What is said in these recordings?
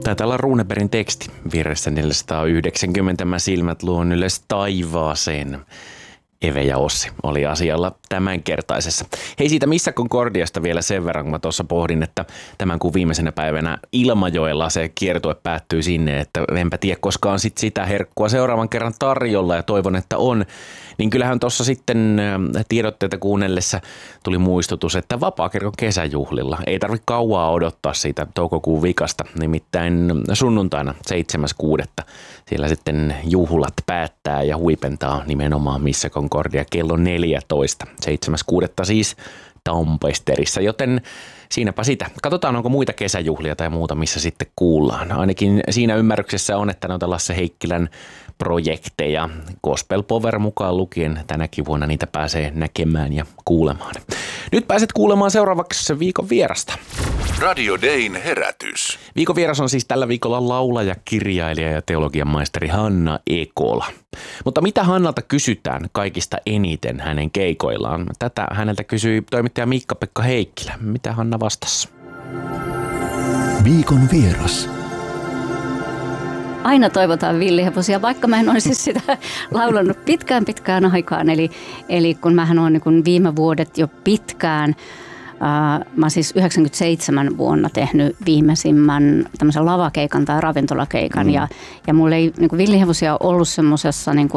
Taitaa olla Runebergin teksti virressä 490. Mä silmät luon ylös taivaaseen. Eve ja Ossi oli asialla tämänkertaisessa. Hei, siitä Missä Concordiasta vielä sen verran, kun mä tuossa pohdin, että tämän kuun viimeisenä päivänä Ilmajoella se kiertue päättyy sinne, että enpä tiedä koskaan sitä herkkua seuraavan kerran tarjolla ja toivon, että on. Niin kyllähän tuossa sitten tiedotteita kuunnellessa tuli muistutus, että Vapaakirkon kesäjuhlilla ei tarvitse kauaa odottaa siitä toukokuun vikasta, nimittäin sunnuntaina 7.6. Siellä sitten juhlat päättää ja huipentaa nimenomaan Missä Concordia kello 14. 7.6. siis Tampesterissa, joten siinäpä sitä. Katsotaan, onko muita kesäjuhlia tai muuta, missä sitten kuullaan. Ainakin siinä ymmärryksessä on, että noita Lasse Heikkilän projekteja, Gospel Power mukaan lukien, tänäkin vuonna niitä pääsee näkemään ja kuulemaan. Nyt pääset kuulemaan seuraavaksi viikon vierasta. Radio Dayn herätys. Viikon vieras on siis tällä viikolla laulaja, kirjailija ja teologian maisteri Hanna Ekola. Mutta mitä Hannalta kysytään kaikista eniten hänen keikoillaan? Tätä häneltä kysyi toimittaja Miikka-Pekka Heikkilä. Mitä Hanna vastasi? Viikon vieras. Aina toivotaan villihevosia, vaikka mä en olisi sitä laulanut pitkään aikaan. Eli kun mähän olen niin viime vuodet jo pitkään, mä siis 97 vuonna tehnyt viimeisimmän tämmöisen lavakeikan tai ravintolakeikan. Ja mulla ei niin villihevosia ollut semmoisessa niin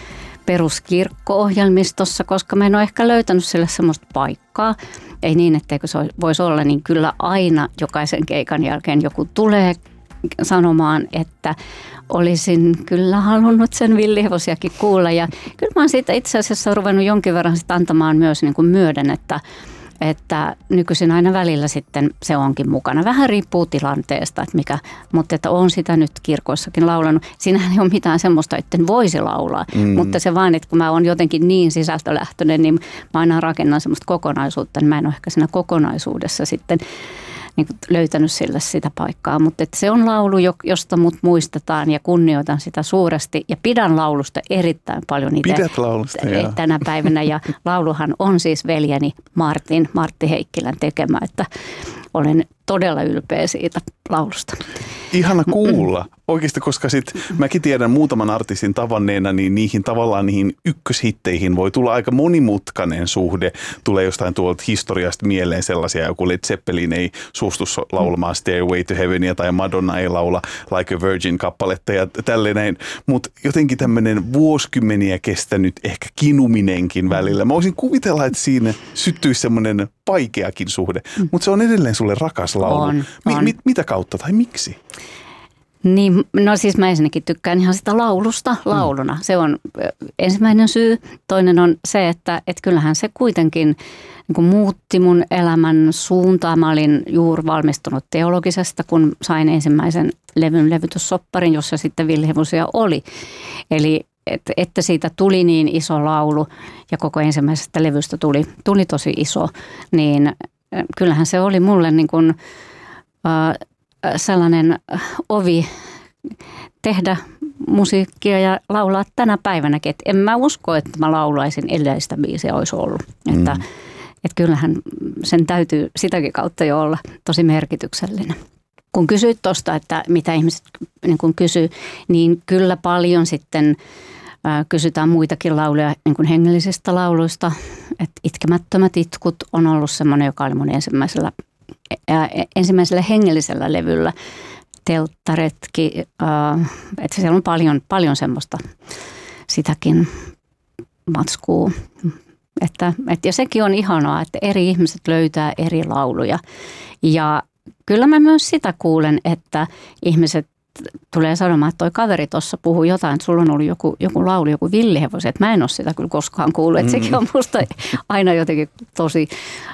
peruskirkko-ohjelmistossa, koska mä en ole ehkä löytänyt sille semmoista paikkaa. Ei niin, etteikö se voisi olla, niin kyllä aina jokaisen keikan jälkeen joku tulee sanomaan, että olisin kyllä halunnut sen villihevosiakin kuulla. Ja kyllä mä oon siitä itse asiassa ruvennut jonkin verran sit antamaan myös niin kuin myöden, että nykyisin aina välillä sitten se onkin mukana. Vähän riippuu tilanteesta, mutta että on sitä nyt kirkoissakin laulanut. Siinähän ei ole mitään semmoista, että en voisi laulaa, mutta se vaan, että kun mä oon jotenkin niin sisältölähtöinen, niin mä aina rakennan semmoista kokonaisuutta, niin mä en ole ehkä siinä kokonaisuudessa sitten niin löytänyt sille sitä paikkaa, mutta se on laulu, josta mut muistetaan ja kunnioitan sitä suuresti ja pidän laulusta erittäin paljon itse. Pidät laulusta, tänä päivänä ja lauluhan on siis veljeni Martti Heikkilän tekemä, että olen todella ylpeä siitä laulusta. Ihana kuulla. Oikeasti, koska mäkin tiedän muutaman artistin tavanneena, niin niihin ykköshitteihin voi tulla aika monimutkainen suhde. Tulee jostain tuolta historiasta mieleen sellaisia, joku Led Zeppelin ei suostu laulamaan Stairway to Heavenia tai Madonna ei laula Like a Virgin-kappaletta ja tälleen. Mutta jotenkin tämmöinen vuosikymmeniä kestänyt ehkä kinuminenkin välillä. Mä voisin kuvitella, että siinä syttyisi semmoinen vaikeakin suhde, mutta se on edelleen sulle rakas laulu. On. Mitä kautta tai miksi? Niin, no siis mä ensinnäkin tykkään ihan sitä laulusta lauluna. Se on ensimmäinen syy. Toinen on se, että kyllähän se kuitenkin niin kuin muutti mun elämän suuntaa. Mä olin juuri valmistunut teologisesta, kun sain ensimmäisen levyn levytyssopparin, jossa sitten villihevosia oli. Eli että siitä tuli niin iso laulu ja koko ensimmäisestä levystä tuli tosi iso, niin kyllähän se oli mulle niin kuin sellainen ovi tehdä musiikkia ja laulaa tänä päivänäkin. Et en mä usko, että mä laulaisin, ellei sitä biisiä olisi ollut. Että kyllähän sen täytyy sitäkin kautta jo olla tosi merkityksellinen. Kun kysyit tuosta, että mitä ihmiset niin kun kysyy, niin kyllä paljon sitten kysytään muitakin lauluja niin kuin hengellisistä lauluista. Et Itkemättömät itkut on ollut semmoinen, joka oli mun ensimmäisellä hengellisellä levyllä. Telttaretki, että siellä on paljon semmoista sitäkin matskua. Ja sekin on ihanaa, että eri ihmiset löytää eri lauluja. Ja kyllä mä myös sitä kuulen, että ihmiset tulee sanomaan, että toi kaveri tuossa puhuu jotain, että sulla on ollut joku laulu, joku villihevosi. Että mä en ole sitä kyllä koskaan kuullut. Että sekin on musta aina jotenkin tosi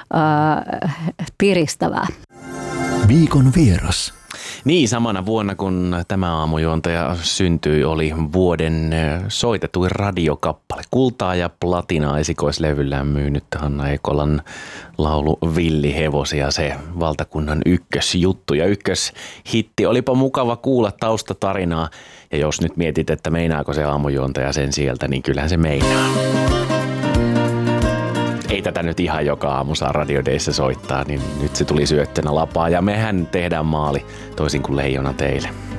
piristävää. Viikon vieras. Niin, samana vuonna kun tämä aamujuontaja syntyi, oli vuoden soitetuin radiokappale. Kultaa ja platinaa esikoislevyllään myynyt Hanna Ekolan laulu Villihevosia, se valtakunnan ykkösjuttu ja ykköshitti. Olipa mukava kuulla taustatarinaa ja jos nyt mietit, että meinaako se aamujuontaja sen sieltä, niin kyllähän se meinaa. ei tätä nyt ihan joka aamu saa Radio Dayssä soittaa, niin nyt se tuli syöttönä lapaa ja mehän tehdään maali toisin kuin Leijona teille.